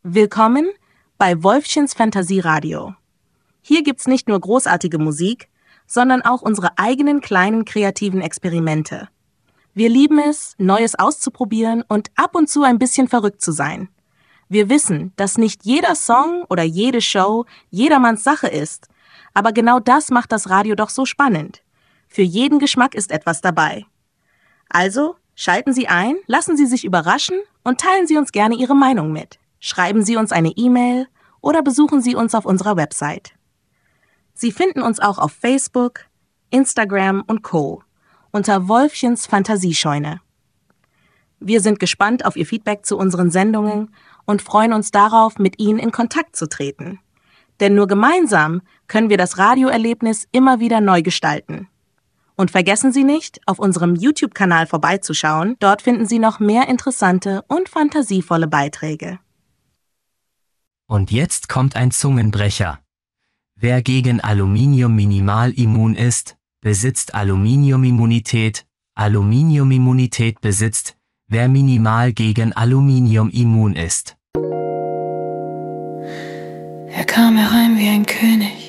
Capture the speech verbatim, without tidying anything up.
Willkommen bei Wolfchens Fantasieradio. Hier gibt's nicht nur großartige Musik, sondern auch unsere eigenen kleinen kreativen Experimente. Wir lieben es, Neues auszuprobieren und ab und zu ein bisschen verrückt zu sein. Wir wissen, dass nicht jeder Song oder jede Show jedermanns Sache ist, aber genau das macht das Radio doch so spannend. Für jeden Geschmack ist etwas dabei. Also, schalten Sie ein, lassen Sie sich überraschen und teilen Sie uns gerne Ihre Meinung mit. Schreiben Sie uns eine E-Mail oder besuchen Sie uns auf unserer Website. Sie finden uns auch auf Facebook, Instagram und Co. unter Wolfchens Fantasiescheune. Wir sind gespannt auf Ihr Feedback zu unseren Sendungen und freuen uns darauf, mit Ihnen in Kontakt zu treten. Denn nur gemeinsam können wir das Radioerlebnis immer wieder neu gestalten. Und vergessen Sie nicht, auf unserem YouTube-Kanal vorbeizuschauen. Dort finden Sie noch mehr interessante und fantasievolle Beiträge. Und jetzt kommt ein Zungenbrecher. Wer gegen Aluminium minimal immun ist, besitzt Aluminiumimmunität. Aluminiumimmunität besitzt, wer minimal gegen Aluminium immun ist. Er kam herein wie ein König.